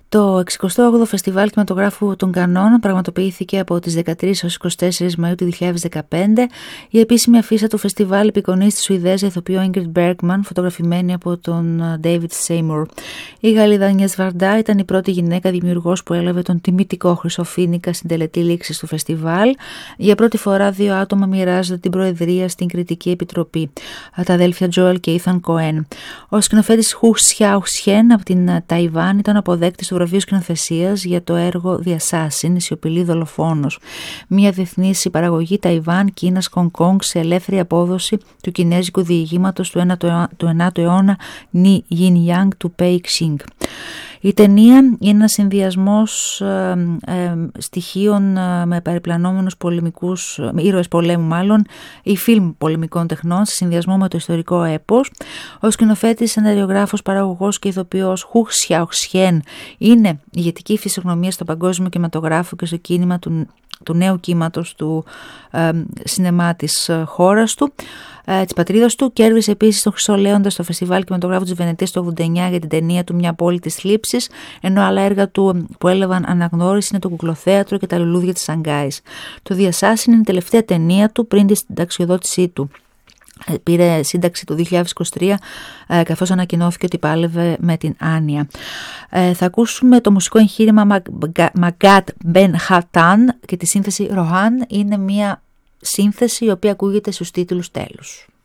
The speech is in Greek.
Το 68ο Φεστιβάλ Κινηματογράφου των Κανών πραγματοποιήθηκε από τις 13 έως 24 Μαΐου του 2015. Η επίσημη αφίσα του φεστιβάλ επικονίζει τη Σουηδέζα ηθοποιό Ingrid Bergman, φωτογραφημένη από τον David Seymour. Η Γαλλίδα Αγνιές Βαρντά ήταν η πρώτη γυναίκα δημιουργός που έλαβε τον τιμητικό Χρυσοφοίνικα στην τελετή λήξης του φεστιβάλ. Για πρώτη φορά 2 άτομα μοιράζονται την προεδρία στην κριτική επιτροπή, τα αδέλφια Joel και Ethan Coen. Ο σκηνοθέτης Χου Σιάου-Σιέν από την Ταϊβάν ήταν αποδέκτης του βραβείου σκηνοθεσίας για το έργο The Assassin, η σιωπηλή δολοφόνος. Μια διεθνής παραγωγή Ταϊβάν, Κίνας, Χονγκ-Κονγκ σε ελεύθερη απόδοση του κινέζικου διηγήματος του 9ου αιώνα Νι Γιν Γιάνγκ του Πέι Ξίνγκ. Η ταινία είναι ένας συνδυασμός στοιχείων με παρεπλανόμενους πολεμικούς, ήρωες πολέμου μάλλον, ή φιλμ πολεμικών τεχνών σε συνδυασμό με το ιστορικό έπος. Ο σκηνοθέτης, σεναριογράφος, παραγωγός και ηθοποιός Χου Σιάου-Σιέν είναι ηγετική φυσιογνωμία στο παγκόσμιο κινηματογράφο και στο κίνημα του νέου κύματος του σινεμά της χώρας του, της πατρίδας του. Κέρδισε επίσης τον Χρυσό Λέοντα στο Φεστιβάλ Κινηματογράφου της Βενετίας το 1989 για την ταινία του «Μια πόλη της θλίψης», ενώ άλλα έργα του που έλαβαν αναγνώριση είναι το Κουκλοθέατρο και τα Λουλούδια της Σανγκάης. Το The Assassin είναι η τελευταία ταινία του πριν την συνταξιοδότησή του. Πήρε σύνταξη το 2023 καθώς ανακοινώθηκε ότι πάλευε με την άνοια. Θα ακούσουμε το μουσικό εγχείρημα Magat Ben Hatan και τη σύνθεση Rohan. Είναι μια σύνθεση η οποία ακούγεται στους τίτλους τέλους.